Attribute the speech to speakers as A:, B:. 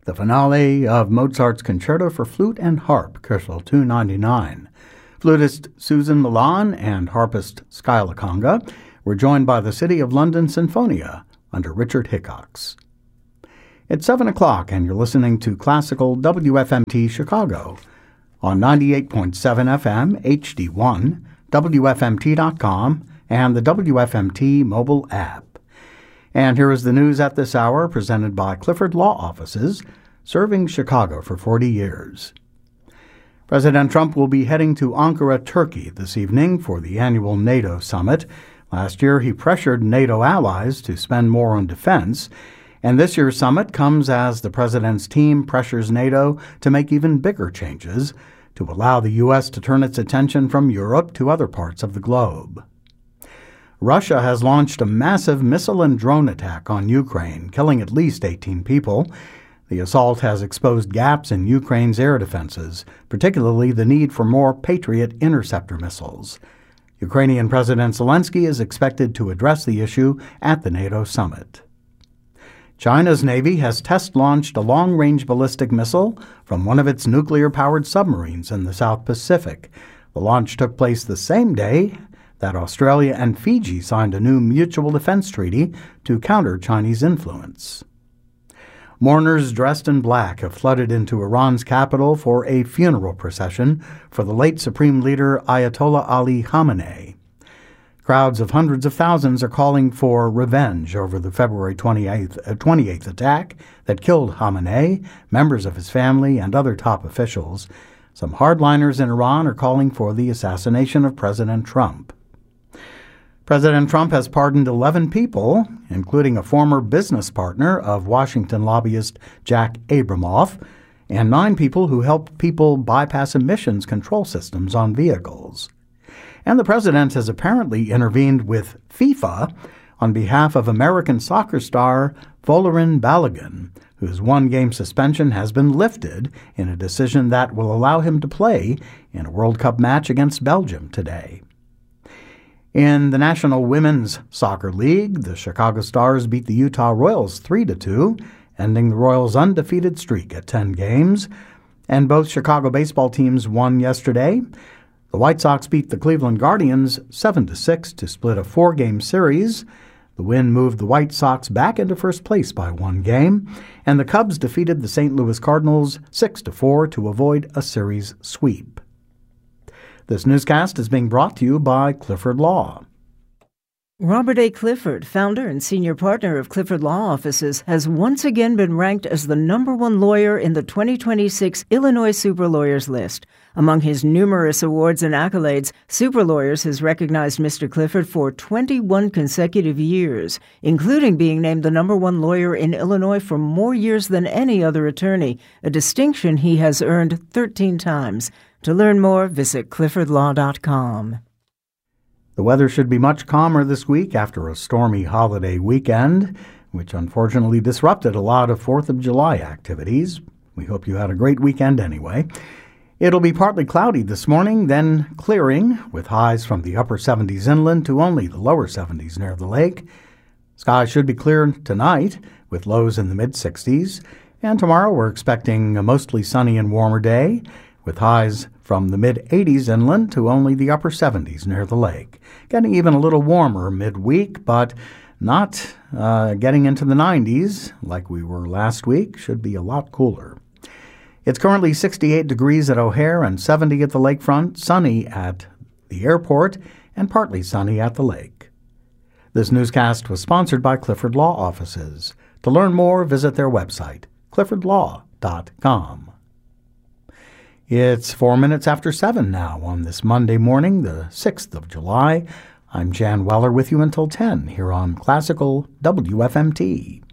A: the finale of Mozart's Concerto for Flute and Harp, Köchel 299. Flutist Susan Milan and harpist Skyla Conga were joined by the City of London Sinfonia under Richard Hickox. It's 7 o'clock, and you're listening to Classical WFMT Chicago on 98.7 FM, HD1, WFMT.com, and the WFMT mobile app. And here is the news at this hour, presented by Clifford Law Offices, serving Chicago for 40 years. President Trump will be heading to Ankara, Turkey this evening for the annual NATO summit. Last year, he pressured NATO allies to spend more on defense, and this year's summit comes as the president's team pressures NATO to make even bigger changes to allow the U.S. to turn its attention from Europe to other parts of the globe. Russia has launched a massive missile and drone attack on Ukraine, killing at least 18 people. The assault has exposed gaps in Ukraine's air defenses, particularly the need for more Patriot interceptor missiles. Ukrainian President Zelensky is expected to address the issue at the NATO summit. China's Navy has test-launched a long-range ballistic missile from one of its nuclear-powered submarines in the South Pacific. The launch took place the same day that Australia and Fiji signed a new mutual defense treaty to counter Chinese influence. Mourners dressed in black have flooded into Iran's capital for a funeral procession for the late Supreme Leader Ayatollah Ali Khamenei. Crowds of hundreds of thousands are calling for revenge over the February 28th attack that killed Khamenei, members of his family, and other top officials. Some hardliners in Iran are calling for the assassination of President Trump. President Trump has pardoned 11 people, including a former business partner of Washington lobbyist Jack Abramoff, and 9 people who helped people bypass emissions control systems on vehicles. And the president has apparently intervened with FIFA on behalf of American soccer star Folarin Balogun, whose one-game suspension has been lifted in a decision that will allow him to play in a World Cup match against Belgium today. In the National Women's Soccer League, the Chicago Stars beat the Utah Royals 3-2, ending the Royals' undefeated streak at 10 games. And both Chicago baseball teams won yesterday. The White Sox beat the Cleveland Guardians 7-6 to split a 4-game series. The win moved the White Sox back into first place by 1 game, and the Cubs defeated the St. Louis Cardinals 6-4 to avoid a series sweep. This newscast is being brought to you by Clifford Law.
B: Robert A. Clifford, founder and senior partner of Clifford Law Offices, has once again been ranked as the #1 lawyer in the 2026 Illinois Super Lawyers list. Among his numerous awards and accolades, Super Lawyers has recognized Mr. Clifford for 21 consecutive years, including being named the #1 lawyer in Illinois for more years than any other attorney, a distinction he has earned 13 times. To learn more, visit cliffordlaw.com.
A: The weather should be much calmer this week after a stormy holiday weekend, which unfortunately disrupted a lot of 4th of July activities. We hope you had a great weekend anyway. It'll be partly cloudy this morning, then clearing, with highs from the upper 70s inland to only the lower 70s near the lake. Skies should be clear tonight, with lows in the mid-60s. And tomorrow we're expecting a mostly sunny and warmer day, with highs from the mid-80s inland to only the upper 70s near the lake. Getting even a little warmer midweek, but not getting into the 90s like we were last week. Should be a lot cooler. It's currently 68 degrees at O'Hare and 70 at the lakefront, sunny at the airport, and partly sunny at the lake. This newscast was sponsored by Clifford Law Offices. To learn more, visit their website, cliffordlaw.com. It's 4 minutes after 7 now on this Monday morning, the 6th of July. I'm Jan Weller with you until 10 here on Classical WFMT.